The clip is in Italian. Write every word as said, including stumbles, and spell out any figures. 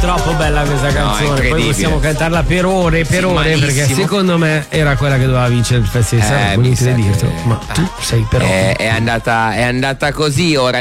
troppo bella questa canzone, poi possiamo cantarla per ore e per sì, ore malissimo. perché secondo me era quella che doveva vincere il Festival di Sanremo, Eh, inutile che... dirlo, ma tu sei però è, è andata è andata così. Ora